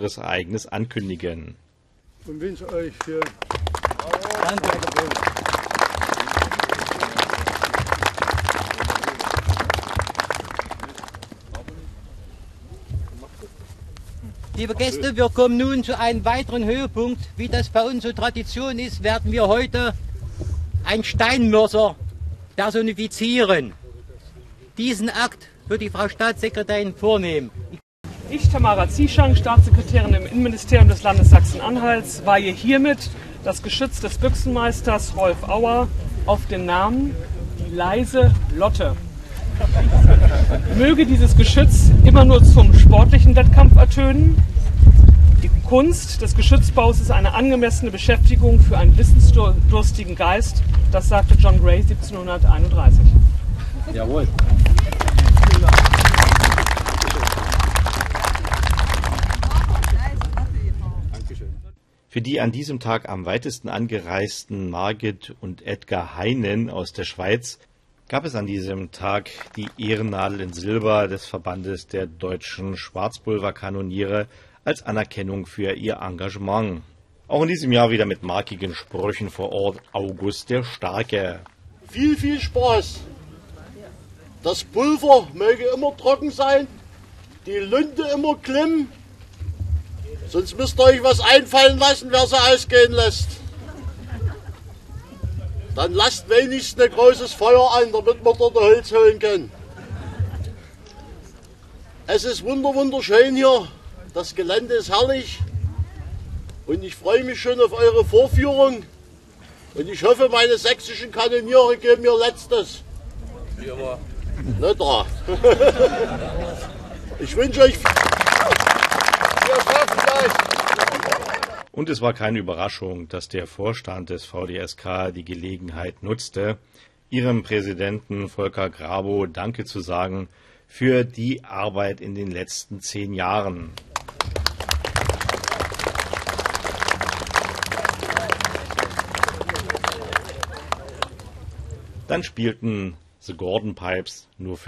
besonderes Ereignis ankündigen. Und wünsche euch für Liebe Gäste, wir kommen nun zu einem weiteren Höhepunkt. Wie das bei uns so Tradition ist, werden wir heute einen Steinmörser personifizieren. Diesen Akt wird die Frau Staatssekretärin vornehmen. Ich, Tamara Zieschang, Staatssekretärin im Innenministerium des Landes Sachsen-Anhalts, weihe hiermit das Geschütz des Büchsenmeisters Rolf Auer auf den Namen Die leise Lotte. Möge dieses Geschütz immer nur zum sportlichen Wettkampf ertönen. Die Kunst des Geschützbaus ist eine angemessene Beschäftigung für einen wissensdurstigen Geist. Das sagte John Gray 1731. Jawohl. Für die an diesem Tag am weitesten angereisten Margit und Edgar Heinen aus der Schweiz gab es an diesem Tag die Ehrennadel in Silber des Verbandes der deutschen Schwarzpulverkanoniere als Anerkennung für ihr Engagement. Auch in diesem Jahr wieder mit markigen Sprüchen vor Ort August der Starke. Viel Spaß! Das Pulver möge immer trocken sein, die Lunte immer klimm, sonst müsst ihr euch was einfallen lassen, wer sie ausgehen lässt. Dann lasst wenigstens ein großes Feuer an, damit wir dort Holz holen können. Es ist wunderschön hier, das Gelände ist herrlich und ich freue mich schon auf eure Vorführung und ich hoffe, meine sächsischen Kanoniere geben mir Letztes. Ja. Nicht da. Ich wünsche euch viel Erfolg. Und es war keine Überraschung, dass der Vorstand des VDSK die Gelegenheit nutzte, ihrem Präsidenten Volker Grabow Danke zu sagen für die Arbeit in den letzten 10 Jahren. Dann spielten The Gordon Pipes nur für